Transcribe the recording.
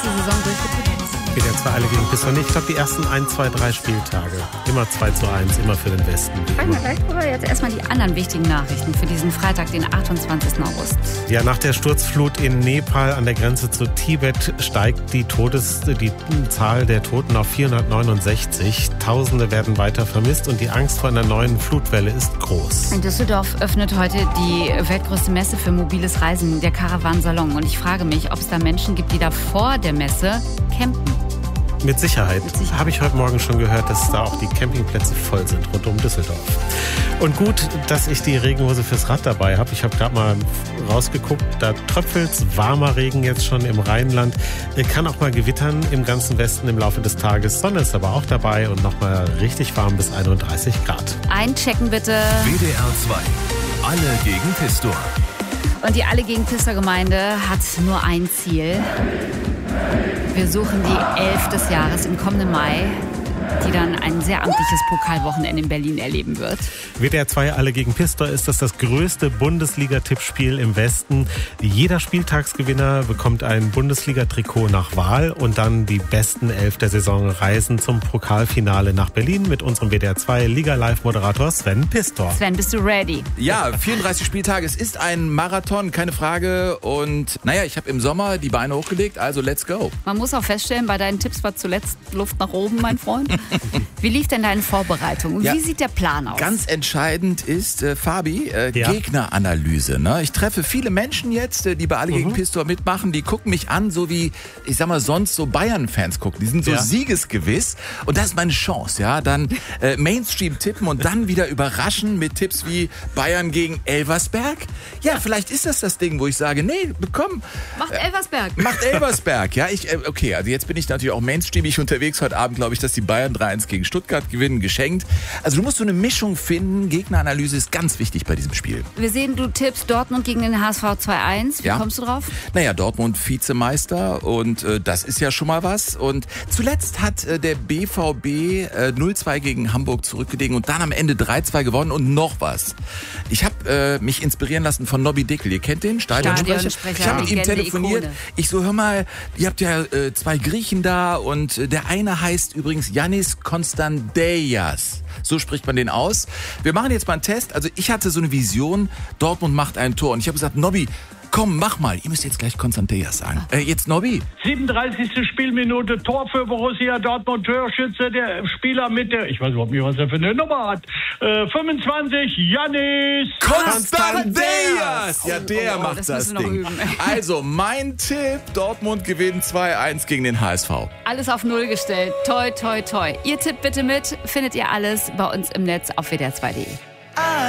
die Saison durchgeführt hast? WDR 2 alle gegen Pistol. Ich glaube, die ersten 1, 2, 3 Spieltage. Immer 2:1, immer für den Westen. Sprechen wir gleich drüber. Jetzt erstmal die anderen wichtigen Nachrichten für diesen Freitag, den 28. August. Ja, nach der Sturzflut in Nepal an der Grenze zu Tibet steigt die Zahl der Toten auf 469. Tausende werden weiter vermisst und die Angst vor einer neuen Flutwelle ist groß. In Düsseldorf öffnet heute die weltgrößte Messe für mobiles Reisen, der Caravan Salon. Und ich frage mich, ob es da Menschen gibt, die da vor der Messe campen. Mit Sicherheit. Habe ich heute Morgen schon gehört, dass da auch die Campingplätze voll sind rund um Düsseldorf. Und gut, dass ich die Regenhose fürs Rad dabei habe. Ich habe gerade mal rausgeguckt, da tröpfelt's, warmer Regen jetzt schon im Rheinland. Kann auch mal gewittern im ganzen Westen im Laufe des Tages. Sonne ist aber auch dabei und nochmal richtig warm bis 31 Grad. Einchecken bitte. WDR 2. Alle gegen Pistor. Und die Alle gegen Pistor Gemeinde hat nur ein Ziel. Wir suchen die 11 des Jahres im kommenden Mai, die dann ein sehr amtliches Pokalwochenende in Berlin erleben wird. WDR 2 Alle gegen Pistor ist das größte Bundesliga-Tippspiel im Westen. Jeder Spieltagsgewinner bekommt ein Bundesliga-Trikot nach Wahl und dann die besten 11 der Saison reisen zum Pokalfinale nach Berlin mit unserem WDR 2 Liga-Live-Moderator Sven Pistor. Sven, bist du ready? Ja, 34 Spieltage. Es ist ein Marathon, keine Frage. Und naja, ich habe im Sommer die Beine hochgelegt, also let's go. Man muss auch feststellen, bei deinen Tipps war zuletzt Luft nach oben, mein Freund. Wie lief denn deine Vorbereitung? Ja, wie sieht der Plan aus? Ganz entscheidend ist, Fabi, Gegneranalyse. Ne? Ich treffe viele Menschen jetzt, die bei Alle gegen Pistor mitmachen. Die gucken mich an, so wie, ich sag mal, sonst so Bayern-Fans gucken. Die sind so siegesgewiss. Und das ist meine Chance, ja. Dann Mainstream tippen und dann wieder überraschen mit Tipps wie Bayern gegen Elversberg. Ja, vielleicht ist das Ding, wo ich sage, nee, komm. Macht Elversberg. Macht Elversberg, ja. Okay, also jetzt bin ich natürlich auch mainstreamig unterwegs. Heute Abend glaube ich, dass die Bayern 3-1 gegen Stuttgart gewinnen, geschenkt. Also du musst so eine Mischung finden. Gegneranalyse ist ganz wichtig bei diesem Spiel. Wir sehen, du tippst Dortmund gegen den HSV 2-1. Wie kommst du drauf? Naja, Dortmund Vizemeister und das ist ja schon mal was. Und zuletzt hat der BVB 0-2 gegen Hamburg zurückgelegen und dann am Ende 3-2 gewonnen und noch was. Ich habe mich inspirieren lassen von Nobby Dickel. Ihr kennt den? Stadionsprecher. Ich habe mit ihm telefoniert. Ikone. Ich so, hör mal, ihr habt ja 2 Griechen da und der eine heißt übrigens Yannis Konstanteias. So spricht man den aus. Wir machen jetzt mal einen Test. Also ich hatte so eine Vision, Dortmund macht ein Tor. Und ich habe gesagt, Nobby, komm, mach mal. Ihr müsst jetzt gleich Konstanteias sagen. Jetzt Nobby. 37. Spielminute, Tor für Borussia Dortmund, Torschütze, der Spieler mit der, ich weiß überhaupt nicht, was er für eine Nummer hat, 25, Yannis Konstanteias! Ja, der macht das Ding. Also, mein Tipp, Dortmund gewinnt 2-1 gegen den HSV. Alles auf Null gestellt. Toi, toi, toi. Ihr tippt bitte mit, findet ihr alles bei uns im Netz auf wdr2.de.